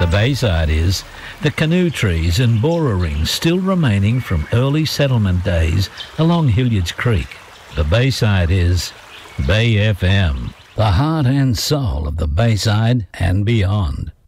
The Bayside is the canoe trees and borer rings still remaining from early settlement days along Hilliard's Creek. The Bayside is Bay FM, the heart and soul of the Bayside and beyond.